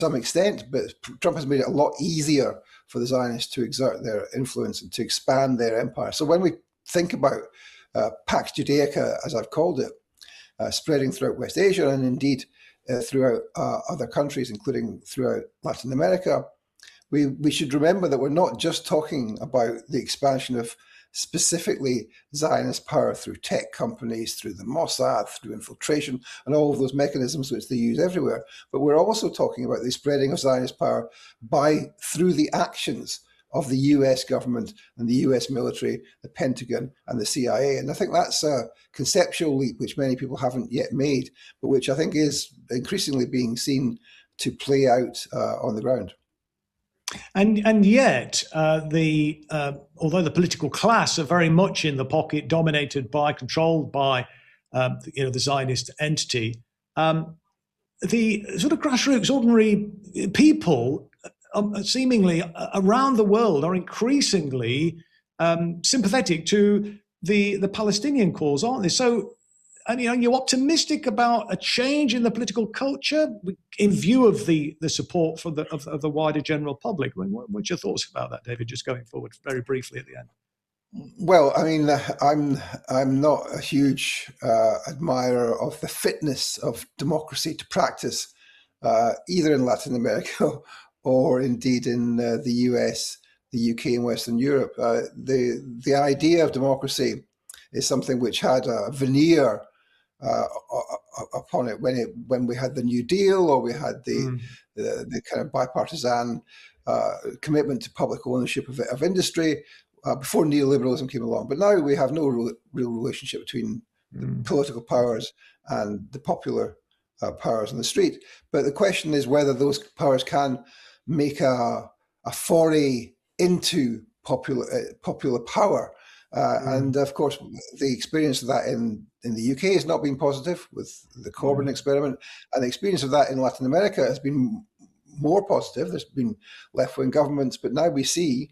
some extent, but Trump has made it a lot easier for the Zionists to exert their influence and to expand their empire. So when we think about Pax Judaica, as I've called it, spreading throughout West Asia and indeed throughout other countries, including throughout Latin America, we should remember that we're not just talking about the expansion of specifically Zionist power through tech companies, through the Mossad, through infiltration, and all of those mechanisms which they use everywhere. But we're also talking about the spreading of Zionist power through the actions of the US government and the US military, the Pentagon and the CIA. And I think that's a conceptual leap which many people haven't yet made, but which I think is increasingly being seen to play out on the ground. And yet, although the political class are very much in the pocket, controlled by the Zionist entity, the sort of grassroots, ordinary people, seemingly around the world, are increasingly sympathetic to the Palestinian cause, aren't they? So, and you're optimistic about a change in the political culture in view of the support for of the wider general public. I mean, what's your thoughts about that, David? Just going forward very briefly at the end. Well, I mean, I'm not a huge admirer of the fitness of democracy to practice, either in Latin America or indeed in the US, the UK, and Western Europe. The idea of democracy is something which had a veneer upon it when we had the New Deal, or we had the kind of bipartisan commitment to public ownership of industry before neoliberalism came along. But now we have no real relationship between the political powers and the popular powers on the street. But the question is whether those powers can make a foray into popular power. And of course, the experience of that in the UK has not been positive with the Corbyn experiment, and the experience of that in Latin America has been more positive. There's been left-wing governments, but now we see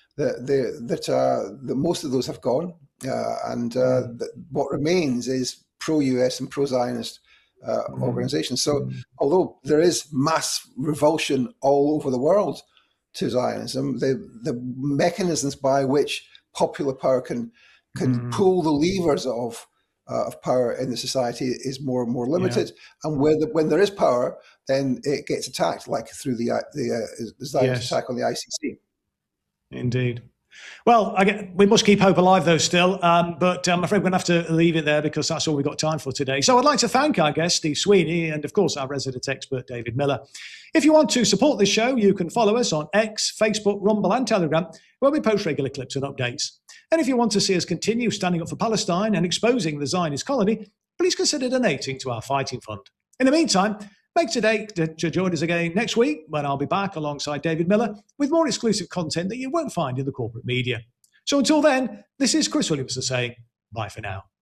that most of those have gone, and that what remains is pro-US and pro-Zionist organizations. So although there is mass revulsion all over the world to Zionism, the mechanisms by which popular power can pull the levers of power in the society is more and more limited. Yeah. And when there is power, then it gets attacked, like through the Zionist attack on the ICC. Indeed. Well, we must keep hope alive, though, still. But I'm afraid we're going to have to leave it there because that's all we've got time for today. So I'd like to thank our guest, Steve Sweeney, and, of course, our resident expert, David Miller. If you want to support this show, you can follow us on X, Facebook, Rumble, and Telegram, where we post regular clips and updates. And if you want to see us continue standing up for Palestine and exposing the Zionist colony, please consider donating to our fighting fund. In the meantime, make today to join us again next week when I'll be back alongside David Miller with more exclusive content that you won't find in the corporate media. So until then, this is Chris Williamson saying bye for now.